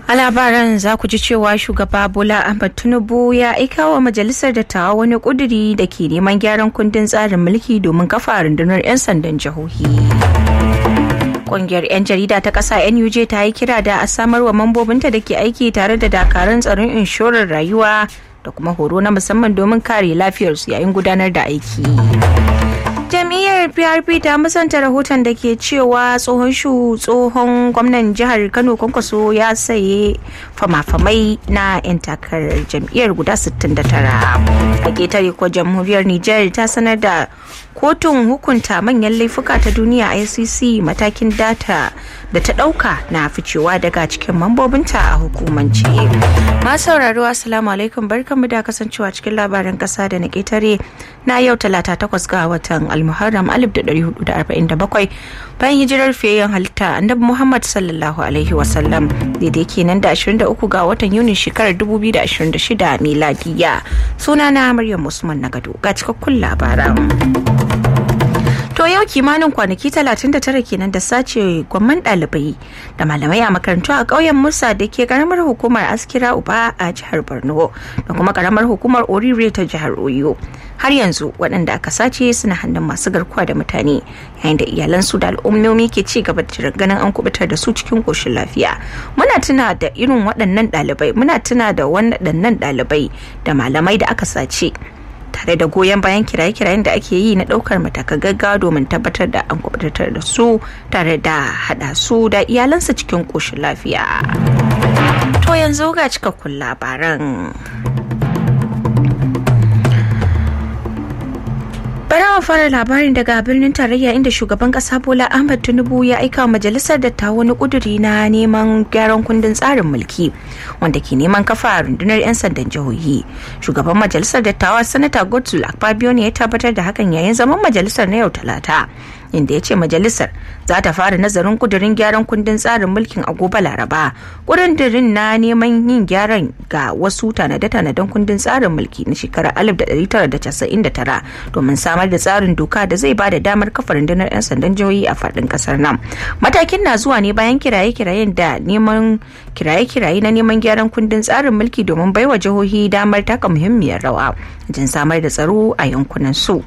A labaran za ku ji cewa shugaba Bola Ahmed Tinubu ya aika wa majalisar dattawa wani kuduri da ke neman gyaran kundin tsarin mulki domin kafa rundunar 'yan sandan jihohi. Ƙungiyar 'yan jarida ta ƙasa NUJ ta yi kira da a samar wa mambobinta da ke aiki tare da dakarun tsaron inshorar rayuwa da kuma horo na musamman domin kare lafiyarsu yayin gudanar da aiki. Jam'iyyar PRP ta musanta rahoton da ke cewa tsohon gwamnan jihar Kano Kwankwaso ya saye fama-famai na 'yan takarar jam'iyyar guda 69. A ketare ko jamhuriyar Nijar ta sanar da kotun hukunta manyan laifuka ta duniya ICC matakin data da ta dauka na ficewa daga cikin mambobinta a hukumance. Masu sauraro assalamu alaikum, barkanmu da kasancewa cikin labaran kasa da na ketare na yau 38 ga watan Al-Muharram 1447 bayan hijirar fiyayyen halitta Annabi Muhammad sallallahu alaihi wasallam, daidai kenan da 23 ga watan Yuni shekarar 2026 miladiya. Sunana Maryam Usman Nagado, ga cikakkun labaran. To yau kimanin kwanaki 39 kenan da sace gwamman ɗalibai da malamai a makarantu a ƙauyen Musa da ke karamar hukumar Askira Uba a jihar Borno da kuma karamar hukumar Orire ta jihar Oyo. Har yanzu waɗanda aka sace suna hannun masu garkuwa da mutane, yayin da iyalansu da al'ummomi ke ci gaba da ganin an kubutar da su cikin ƙoshin lafiya. Muna tuna da irin waɗannan ɗalibai, muna tuna da waɗannan ɗalibai da malamai da aka sace, tare da goyon bayan kiraye-kirayen da ake yi na ɗaukar matakan gaggawa domin tabbatar da an kubutar da su tare da haɗa su da iyalansu cikin ƙoshin lafiya. To yanzu ga cikakkun labaran. Bari mu fara labarin daga birnin tarayya inda shugaban kasa Bola Ahmed Tinubu ya aika wa majalisar dattawa wani kuduri na neman gyaran kundin tsarin mulki wanda ke neman kafa rundunar 'yan sandan jihohi. Shugaban majalisar dattawa Sanata Godswill Akpabio ne ya tabbatar da hakan yayin zaman majalisar na yau Talata, inda ya ce majalisar za ta fara nazarin kudirin gyaran kundin tsarin mulkin a gobe Laraba. Kudirin na neman yin gyaran ga wasu tanade-tanaden kundin tsarin mulki na shekarar 1999 domin samar da tsarin doka da zai bada damar kafa rundunar 'yan sandan jihohi a faɗin ƙasar nan. Matakin na zuwa ne bayan kiraye-kiraye na neman gyaran kundin tsarin mulki domin baiwa jihohi damar taka muhimmiyar rawa wajen samar da tsaro a yankunan su.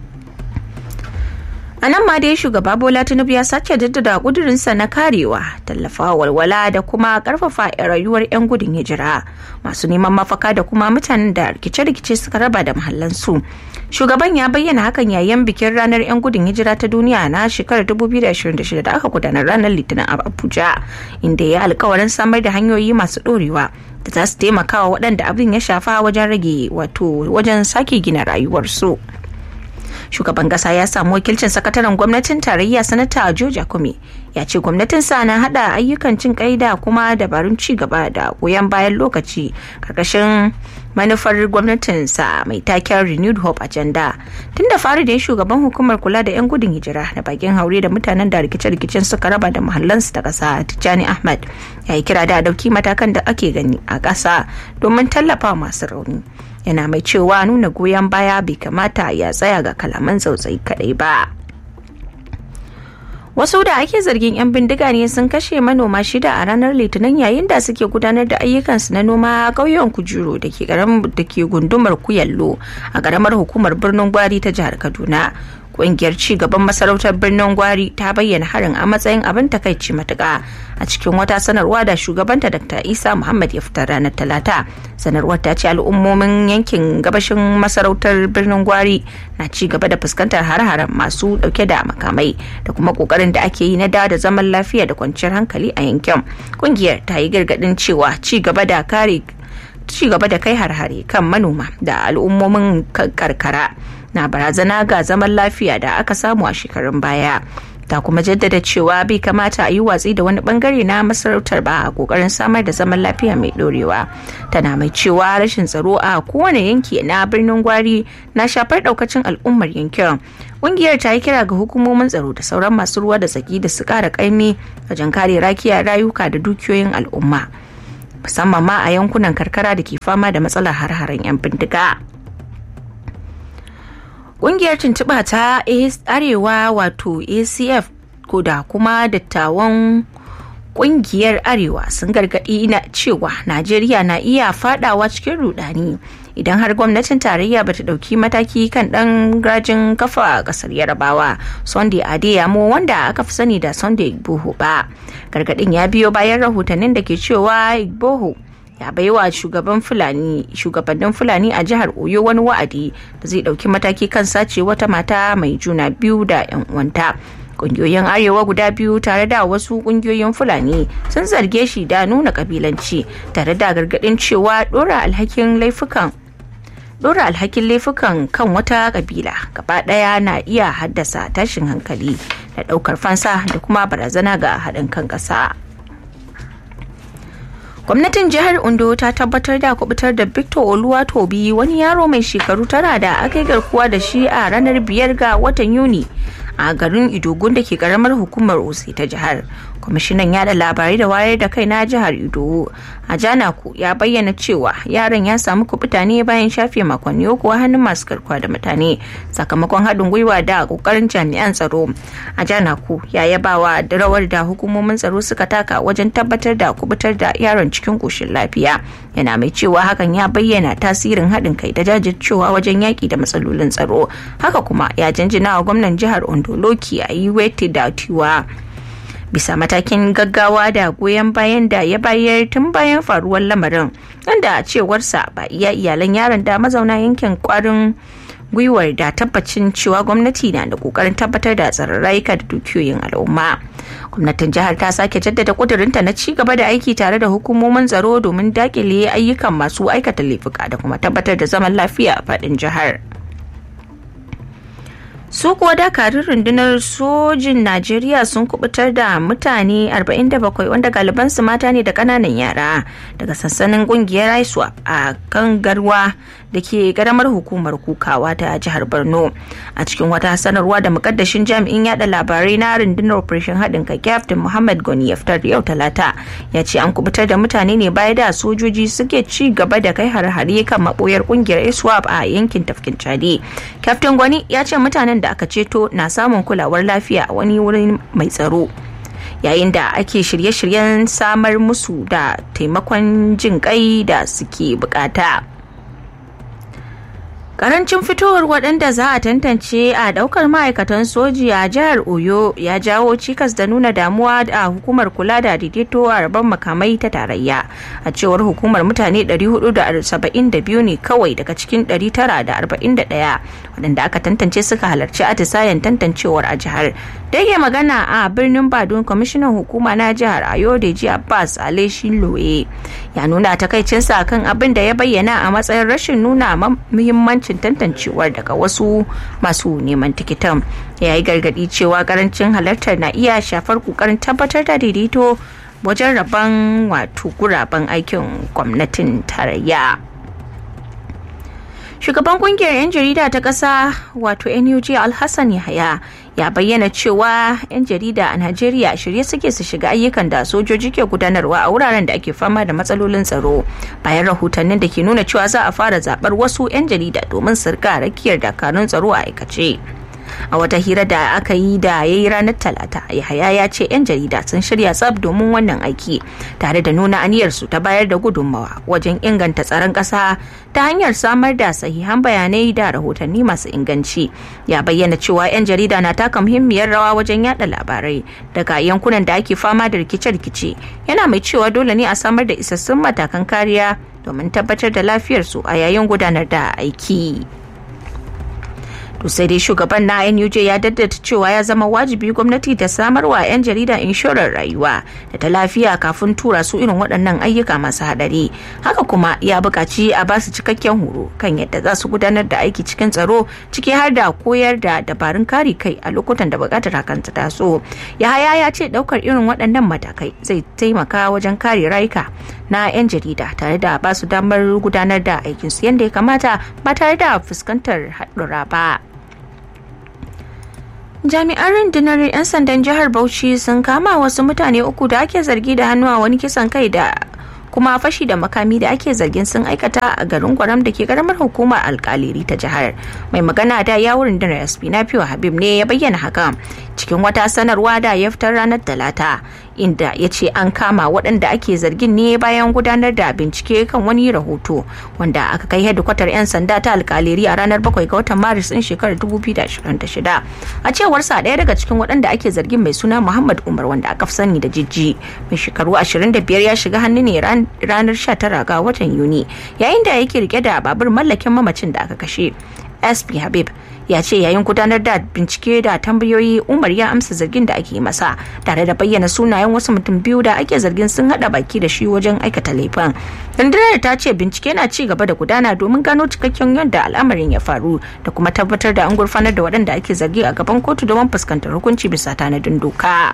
A nan ma dai shugaba Bola Tinubu ya sace jaddada kudurinsa na karewa, tallafawa walwala da kuma karfafa rayuwar 'yan gudun hijira masu neman mafaka da kuma mutanen da rikice-rikice suka raba da mahallansu. Shugaban ya bayyana hakan yayin bikin ranar 'yan gudun hijira ta duniya na shekarar 2026 da aka gudanar ranar Litinin a Abuja, inda ya alkawarin samar da hanyoyi masu dorewa da za su taimaka wa waɗanda abin ya shafa wajen wajen sake gina rayuwarsu. Shugaban kasa ya samu wakilcin sakataren gwamnatin tarayya Sanata George Akume, ya ce gwamnatinsa na hada ayyukan cin kaida kuma dabarun ci gaba da goyon bayan lokaci karkashin manufar gwamnatinsa mai taken Renewed Hope Agenda. Tun da fari da shugaban hukumar kula da 'yan gudun hijira da bakin haure da mutanen da rikice-rikicen suka raba da mahallansu ta kasa Tijjani Ahmad ya yi kira da dauki matakan da ake gani a kasa domin tallafa masu rauni. Yana mai cewa nuna goyon baya bai kamata ya tsaya ga kalaman tsautsayi kadai ba. Wasu da ake zargin 'yan bindiga ne sun kashe manoma 6 a ranar Litinin yayin da suke gudanar da ayyukansu na noma a ƙauyen Kujuro da ke gundumar Kuyallo a ƙaramar hukumar birnin Gwari ta jihar Kaduna. Ƙungiyar ci gaban masarautar birnin Gwari ta bayyana harin a matsayin abin takaici matuƙa a cikin wata sanarwa da shugabanta Dr. Isa Muhammad ya fitar ranar Talata. Sanarwar ta ce al'ummomin yankin gabashin masarautar birnin Gwari na ci gaba da fuskantar har-haren masu dauke da makamai da kuma kokarin da ake yi na da zaman lafiya da kwanciyar hankali a yankin. Ƙungiyar ta yi gargadin cewa ci gaba da kai har-hare kan manoma da al'ummomin karkara na barazana ga zaman lafiya da aka samu a shekarun baya. Ta kuma jaddada cewa bai kamata a yi watsi da wani bangare na masarautar ba a kokarin samar da zaman lafiya mai dorewa. Tana mai cewa rashin tsaro a kowane yanki na birnin Gwari na shafar daukacin al'ummar yankin. Ƙungiyar ta yi kira ga hukumomin tsaro da sauran masu ruwa da tsaki da su kara kaimi wajen kare rayuka da dukiyoyin al'umma, musamman ma a yankunan karkara da ke fama da matsalar har-haren 'yan bindiga. Ƙungiyar tuntuɓa ta Arewa wato ACF ko da kuma dattawan kungiyar Arewa sun gargaɗi na cewa Najeriya na iya fadawa cikin rudani idan har gwamnatin tarayya bata dauki mataki kan dan rajin kafa a kasar Yarabawa Sunday Adeyemo wanda aka fi sani da Sunday Igboho ba. Gargaɗin ya biyo bayan rahotannin da ke cewa Igboho ya baiwa shugabannin Fulani a jihar Oyo wani wa'adi da zai dauki mataki kan sace wata mata mai juna biyu da 'yan uwanta. Kungiyoyin Arewa guda biyu tare da wasu kungiyoyin Fulani sun zarge shi da nuna kabilanci tare da gargadin cewa dora alhakin laifukan kan wata kabila gaba daya na iya haddasa tashin hankali da daukar fansa da kuma barazana ga haɗin kan ƙasa. Gwamnatin jihar Ondo ta tabbatar da kubutar da Victor Oluwatobi, wani yaro mai shekaru 9 da aka yi garkuwa da shi a ranar 5 ga watan Yuni a garin Idogun da ke karamar hukumar Ose ta jihar. Kwamishinan yada labarai da wayar da kai na jihar Ido a Janaku ya bayyana cewa yaron ya samu kubuta ne bayan shafe makonni uku a hannun masu garkuwa da mutane sakamakon haɗin gwiwa da kokarin jami'an tsaro. A Janaku ya yabawa da rawar da hukumomin tsaro suka taka wajen tabbatar da kubutar da yaron cikin koshin lafiya. Yana mai cewa hakan ya bayyana tasirin haɗin kai da jajircewa wajen yaƙi da matsalolin tsaro. Haka kuma ya jinjina wa gwamnan jihar Ondo Loki Ayiwete Datiwa bisa matakin gaggawa da goyon bayan da ya bayar tun bayan faruwar lamarin, wanda a cewarsa ba iya iyalan yaron da mazauna yankin kwarin gwiwar da tabbacin cewa gwamnati na da kokarin tabbatar da tsaron rayuka da dukiyoyin al'umma. Gwamnatin jihar ta sake jaddada kudurinta na ci gaba da aiki tare da hukumomin tsaro domin dakile ayyukan masu aikata laifuka da kuma tabbatar da zaman lafiya a faɗin jihar. Su kuwa dakarun rundunar sojin Najeriya sun kubutar da mutane 47 wanda galibansu mata ne da kananan yara daga sansanin kungiyar ISWAP a kan garwa da ke karamar hukumar Kukawa ta jihar Borno. A cikin wata sanarwa da mukaddashin jami'in yada labarai na rundunar operation haɗin kai Captain Muhammad Goni ya fitar yau Talata, ya ce an kubutar da mutane ne bayan da sojoji suke ci gaba da kai har-hare kan maboyar kungiyar ISWAP a yankin tafkin Chadi. Captain Goni ya ce mutanen da aka ceto na samun kulawar lafiya a wani wurin mai tsaro yayin da ake shirye-shiryen samar musu da taimakon jin kai da suke bukata. Karancin fitowar waɗanda za a tantance a ɗaukar ma'aikatan soji a jihar Oyo ya jawo cikas da nuna damuwa a hukumar kula da daidaito a rabon makamai ta tarayya. A cewar hukumar mutane 472 ne kawai daga cikin 941 waɗanda aka tantance suka halarci atisayen tantancewar a jihar. Dage magana a birnin Badun, kwamishinan hukuma na jihar Ayodeji Abbas Aleshiloye ya nuna takaicinsa kan abin da ya bayyana a matsayin rashin nuna muhimmancin tantancewar daga wasu masu neman tikitan. Ya yi gargadi cewa karancin halartar na iya shafar kokarin tabbatar da daidaito wajen rabon guraben aikin gwamnatin tarayya. Shugaban kungiyar 'yan jarida ta ƙasa NUJ Alhassan Yahaya ya bayyana cewa 'yan jarida a Najeriya shirye suke su shiga ayyukan da sojoji ke gudanarwa a wuraren da ake fama da matsalolin tsaro, bayan rahotannin da ke nuna cewa za a fara zabar wasu 'yan jarida domin su rika rakiyar dakarun tsaro a aikace. A wata hira da aka yi da ya yi ranar Talata, Yahaya ya ce 'yan jarida sun shirya tsab domin wannan aiki, tare da nuna aniyarsu ta bayar da gudunmawa wajen inganta tsaron ƙasa ta hanyar samar da sahihan bayanai da rahotanni masu inganci. Ya bayyana cewa 'yan jarida na taka muhimmiyar rawa wajen yada labarai daga yankunan da ake fama da rikice-rikice. Yana mai cewa dole ne a samar da isassun matakan kariya domin tabbatar da lafiyarsu a yayin gudanar da aiki. To sai dai shugaban na NUJ ya daddata cewa ya zama wajibi gwamnati ta samarwa 'yan jarida inshorar rayuwa da ta lafiya kafin tura su irin waɗannan ayyuka masu haɗari. Haka kuma ya buƙaci a basu cikakken horo kan yadda za su gudanar da aiki cikin tsaro, ciki har da koyar da dabarun kare kai a lokutan da buƙatar hakan ta taso. Yahaya ya ce ɗaukar irin waɗannan matakai zai taimaka wajen kare rayuka na 'yan jarida tare da basu damar gudanar da aikinsu yadda ya kamata ba tare da fuskantar haɗura ba. Jami'an rundunar 'yan sandan jihar Bauchi sun kama wasu mutane 3 da ake zargi da hannu a wani kisan kai da kuma fashi da makami da ake zargin sun aikata a garin Gwaram da ke karamar hukumar alkaliri ta jihar. Mai magana da yawun rundunar SP Nafiu Habib ne ya bayyana haka cikin wata sanarwa da ya fitar ranar Talata, inda ya ce an kama waɗanda ake zargin ne bayan gudanar da bincike kan wani rahoto wanda aka kai hedikwatar 'yan sanda ta alkaleri a ranar 7 ga watan maris ɗin shekarar 2026. A cewar sa ɗaya daga cikin waɗanda ake zargin mai suna Muhammad Umar wanda aka fi sani da Jijji mai shekaru 25 ya shiga hannu ne ranar 19 ga watan Yuni yayin da yake rike da babur mallakin mamacin da aka kashe. SP Habib ya ce yayin gudanar da bincike da tambayoyi Umar ya amsa zargin da ake masa tare da bayyana sunayen wasu mutum biyu da ake zargin sun hada baki da shi wajen aikata laifin. Rundunar ta ce bincike na ci gaba da gudana domin gano cikakken yadda al'amarin ya faru da kuma tabbatar da an gurfanar da waɗanda ake zargi a gaban kotu domin fuskantar hukunci bisa tanadin doka.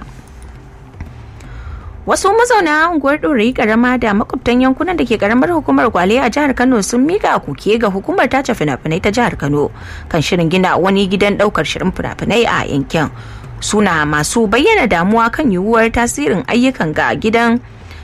Wasu mazauna unguwar Ɗorayi karama da makwabtan yankunan da ke karamar hukumar Gwale a jihar Kano sun mika kuke ga hukumar tace fina-finai ta jihar Kano kan shirin gina wani gidan daukar shirin fina-finai a yankin. Suna masu bayyana damuwa kan yiwuwar tasirin ayyukan gidan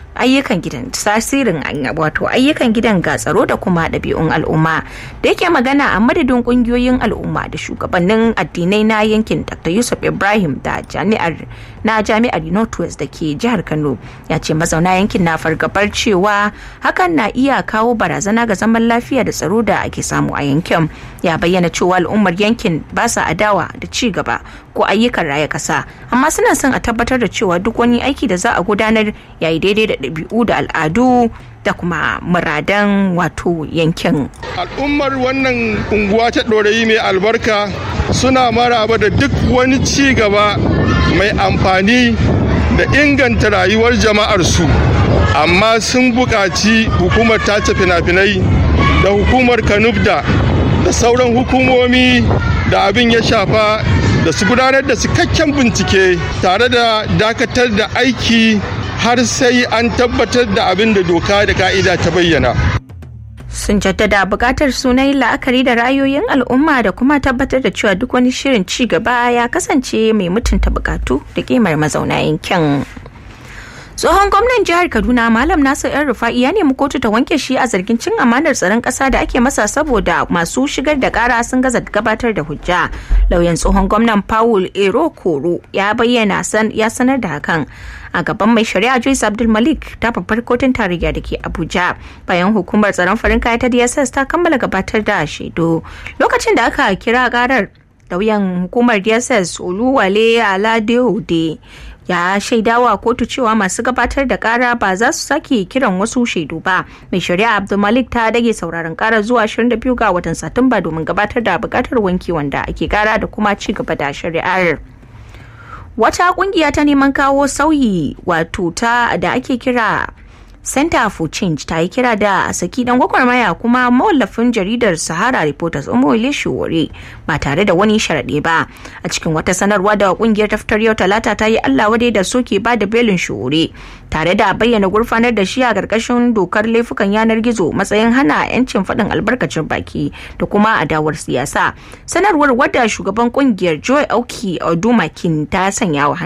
ga tsaro da kuma ɗabi'un al'umma. Da yake magana a madadin ƙungiyoyin al'umma da shugabannin addinai na yankin, Dr. Yusuf Ibrahim da jami'ar Northwest da ke jihar Kano ya ce mazauna yankin na fargabar cewa hakan na iya kawo barazana ga zaman lafiya da tsaro da ake samu a yankin. Ya bayyana cewa al'ummar yankin ba sa adawa da ci gaba ko ayyukan raya ƙasa, amma suna son a tabbatar da cewa duk wani aiki da za a gudanar yayi daidai da ɗabi'u da al'adu da kuma muradan wato yankin. Al'ummar wannan unguwa ta Ɗorayi mai albarka suna maraba da duk wani ci gaba mai amfani da inganta rayuwar jama'arsu, amma sun buƙaci hukumar tace fina-finai da hukumar Kanubda da sauran hukumomi da abin ya shafa da su gudanar da cikakken bincike tare da dakatar da aiki har sai an tabbatar da abin da doka da ka'ida ta bayyana. Sun jaddada bukatar sunayin la'akari da ra'ayoyin al'umma da kuma tabbatar da cewa duk wani shirin ci gaba ya kasance mai mutunta bukatu da kimar mazauna yankin. Tsohon gwamnan jihar Kaduna Malam Nasir El-Rufai ya nemi kotu ta wanke shi a zargin cin amanar tsaron ƙasa da ake masa saboda masu shigar da ƙara sun gaza gabatar da hujja. Lauyan tsohon gwamnan Paul Erokoro ya sanar da hakan a gaban mai shari'a Joyce Abdul Malik ta babbar kotun tarayya da ke Abuja bayan hukumar tsaron farin kaya ta DSS ta kammala gabatar da shaidu. Lokacin da aka kira ƙarar, lauyan hukumar DSS Oluwale Aladeode ya shaidawa kotu cewa masu gabatar da kara ba za su sake kiran wasu shaidu ba. Mai shari'a Abdulmalik ta dage sauraron kara zuwa 22 ga watan Satumba domin gabatar da bukatar wanki wanda ake kara da kuma ci gaba da shari'ar. Wata kungiya ta neman kawo sauyi wato ta da ake kira Center for Change ta yi kira da a saki dan gwagwarmaya kuma mawallafin jaridar Sahara Reporters Omoyele Sowore ba tare da wani sharaɗe ba. A cikin wata sanarwa da kungiyar ta fitar yau Talata ta yi Allah wadai da soke ba da belin Sowore tare da bayyana gurfanar da shi a ƙarƙashin dokar laifukan yanar gizo matsayin hana 'yancin faɗin albarkacin baki da kuma adawar siyasa. Sanarwar wadda shugaban kungiyar Joy Auki Odumakin ta sanya wa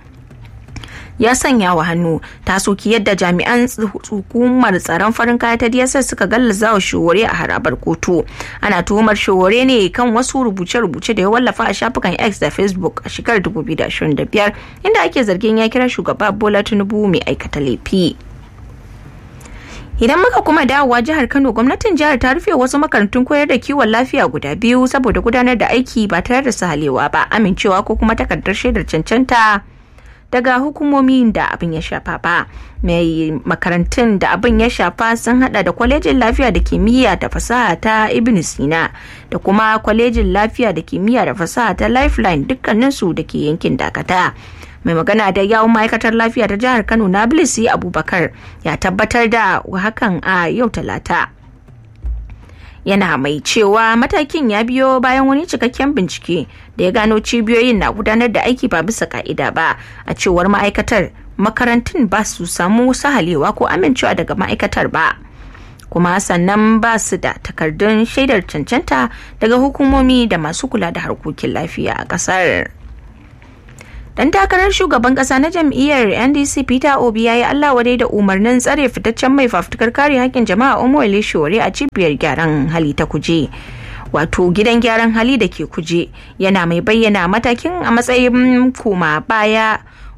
hannu ta soki yadda jami'an hukumar tsaron farin kaya ta DSS suka gallaza wa Sowore a harabar kotu. Ana tuhumar Sowore ne kan wasu rubuce-rubuce da ya wallafa a shafukan X da Facebook a shekarar 2025 inda ake zargin ya kira shugaba Bola Tinubu mai aikata laifi. Idan muka kuma dawowa jihar Kano, gwamnatin jihar ta rufe wasu makarantun koyar da kiwon lafiya guda biyu saboda gudanar da aiki ba tare da sahalewa ba, amincewa ko kuma takardar shaidar cancanta daga hukumomin da abin ya shafa ba. Mai makarantun da abin ya shafa sun hada da kwalejin lafiya da kimiyya da fasaha ta Ibn Sina da kuma kwalejin lafiya da kimiyya da fasaha ta Lifeline, dukkaninsu da ke yankin Dakata. Mai magana da yawun ma'aikatar lafiya ta jihar Kano Nabilisi Abubakar ya tabbatar da hakan a yau Talata. Yana mai cewa matakin ya biyo bayan wani cikakken bincike da ya gano cibiyoyin na gudanar da aiki ba bisa ka'ida ba. A cewar ma'aikatar, makarantun ba su samu sahalewa ko amincewa daga ma'aikatar ba, kuma sannan ba su da takardun shaidar cancanta daga hukumomi da masu kula da harkokin lafiya a kasar. Dan takarar shugaban kasa na jam'iyyar NDC Peter Obi ya yi Allah wadai da umarnin tsare fitaccen mai fafutukar kare haƙƙin jama'a Omoyele Sowore a cibiyar gyaran hali ta Kuje. Wato gidan gyaran hali da ke Kuje, yana mai bayyana matakin a matsayin koma baya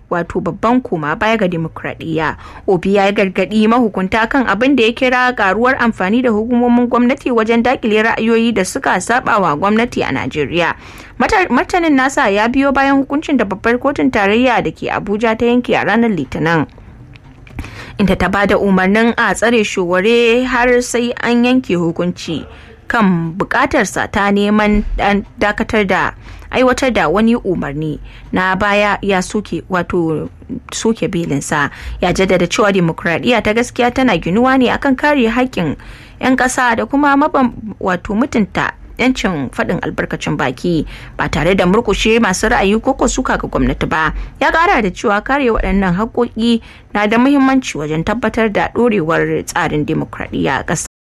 wato babban koma baya ga demokradiyya. Obi ya gargadi mahukunta kan abin da ya kira karuwar amfani da hukumomin gwamnati wajen dakile ra'ayoyi da suka saba wa gwamnati a Najeriya. Martanin nasa ya biyo bayan hukuncin da babbar kotun tarayya da ke Abuja ta yanke a ranar Litinin, inda ta bada umarnin a tsare Sowore har sai an yanke hukunci kan bukatarsa ta neman dakatar da aiwatar da wani umarni na baya ya soke belinsa. Ya jaddada cewa demokradiyya ta gaskiya tana ginuwa ne akan kare haƙƙin 'yan ƙasa da kuma mutunta 'yancin faɗin albarkacin baki ba tare da murkushe masu ra'ayi ko suka ga gwamnati ba. Ya ƙara da cewa kare waɗannan haƙƙoƙi na da muhimmanci wajen tabbatar da ɗorewar tsarin demokradiyya a ƙasa.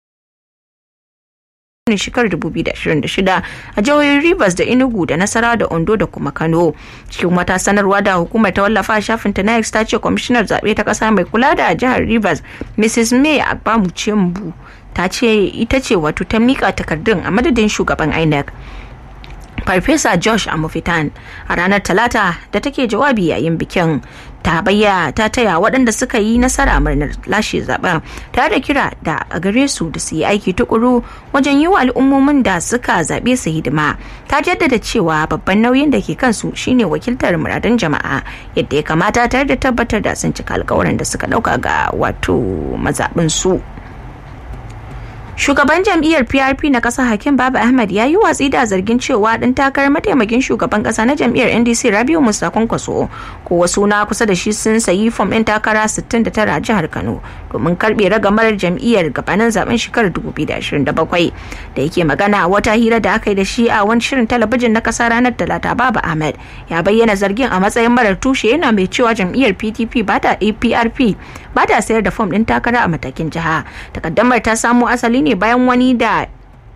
Shekarar 2026 a jihohin Rivers da Enugu da Nasarawa da Ondo da kuma Kano. Cikin wata sanarwa da hukumar ta wallafa a shafinta na X ta ce kwamishinar zaɓe ta ƙasa mai kula da jihar Rivers Mrs. May Agbamuchembu ta ce ita ce ta mika takardun a madadin shugaban INEC Farfesa Josh Amufitan a ranar Talata da take jawabi yayin bikin. Ta taya waɗanda suka yi nasara murnar lashe zaben, tare da kira da a gare su da su yi aiki tukuru wajen yi wa al'ummomin da suka zaɓe su hidima. Ta jaddada cewa babban nauyin da ke kansu shine wakiltar muradun jama'a yadda ya kamata, tare da tabbatar da sun cika alkawarin da suka ɗauka ga mazaɓin su. Shugaban jam'iyyar PRP na ƙasa Hakim Baba Ahmed ya yi watsi da zargin cewa ɗan takarar mataimakin shugaban ƙasa na jam'iyyar NDC Rabiu Musa Kwankwaso ko wasu na kusa da shi sun sayi fom ɗin takara 69 a jihar Kano domin karɓe ragamar jam'iyyar gabanin zaben shekarar 2027. Da yake magana a wata hira da aka yi da shi a wani shirin talabijin na ƙasa ranar Talata, Baba Ahmed ya bayyana zargin a matsayin marar tushe, yana mai cewa jam'iyyar PDP PRP ba ta sayar da fom ɗin takara a matakin jiha. Takaddamar ta samo asali ne bayan wani da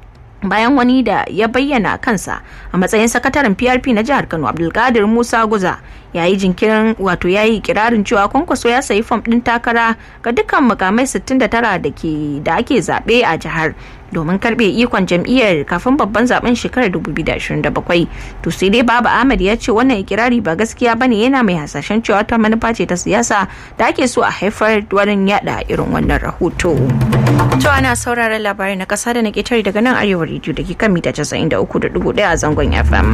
ya bayyana kansa a matsayin sakataren PRP na jihar Kano, Abdulkadir Musa Guza, ya yi kirarin cewa Kwankwaso ya sayi fom ɗin takara ga dukkan mukamai 69 da ake zaɓe a jihar domin karɓe ikon jam'iyyar kafin babban zaben shekarar 2027. To sai dai Baba Ahmed ya ce wannan ikirari ba gaskiya bane, yana mai hasashen cewa ta manufa ce ta siyasa da ake so a haifar wurin yada irin wannan rahoto. To ana sauraron labarai na kasa da na ketare daga nan Arewa Radio da ke kan mita 93.1 a zangon FM.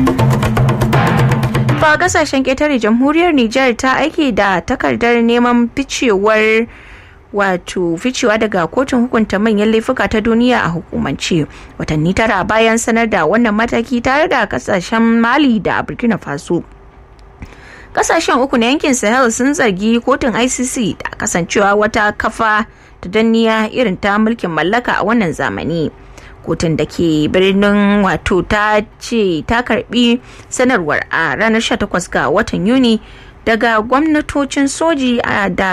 Ba kasashen ketare, jamhuriyar Nijar ta aiki da takardar neman ficewa daga kotun hukunta manyan laifuka ta duniya a hukumance watanni 9 bayan sanar da wannan mataki, tare da kasashen Mali da Burkina Faso. Kasashen uku na yankin Sahel sun zargi kotun ICC da kasancewa wata kafa ta danniya irin ta mulkin mallaka a wannan zamani. Kotun da ke birnin ta ce ta karbi sanarwar a ranar 18 ga watan Yuni daga gwamnatin soji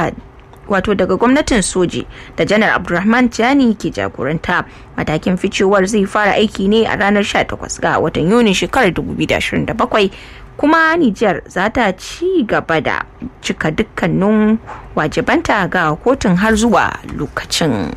da Janar Abdulrahman Tiani ke jagoranta. Matakin ficewar zai fara aiki ne a ranar 18 ga watan Yuni shekarar 2027, kuma Nijar za ta ci gaba da cika dukkanin wajibanta ga kotun har zuwa lokacin.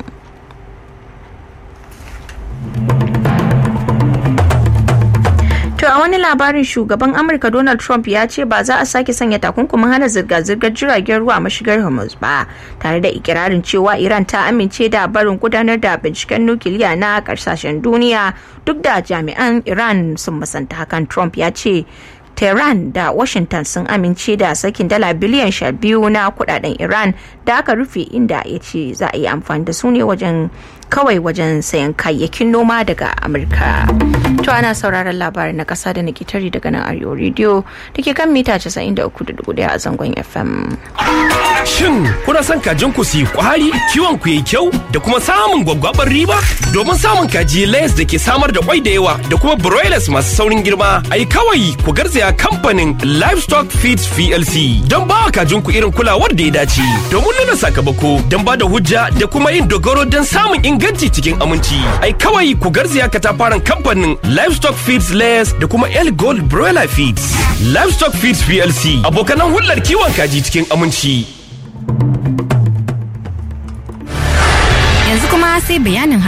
To a wani labarin, shugaban Amurka Donald Trump ya ce ba za a sake sanya takunkumin hana zirga-zirgar jiragen ruwa a mashigar Hormuz ba, tare da ikirarin cewa Iran ta amince da barin gudanar da binciken nukiliya na kasashen duniya duk da jami'an Iran sun musanta hakan. Trump ya ce Tehran da Washington sun amince da sakin dala biliyan 12 na kudaden Iran da aka rufe, inda ya ce za a yi amfani da su ne wajen sayan kayayyakin noma daga Amurka. To ana sauraron labarin na kasa da na kitari daga nan Arewa Radio da ke kan mita 93.1 a zangon FM. Shin kuna son kajin ku su yi kwari, kiwon ku yi kyau da kuma samun gwaggwabar riba? Domin samun kaji layers da ke samar da kwai da yawa da kuma broilers masu saurin girma, ai kawai ku garzaya kamfanin Livestock Feeds PLC don ba kajin ku irin kulawar da ya dace. Domin nuna sakamako, don ba da hujja da kuma yin dogaro don samun inganci cikin aminci. Ai kawai ku garzaya katafaren kamfanin Livestock Feeds Layers da kuma El Gold Broiler Feeds. Livestock Feeds PLC abokanan hulɗar kiwon kaji cikin aminci. Yanzu kuma sai bayanin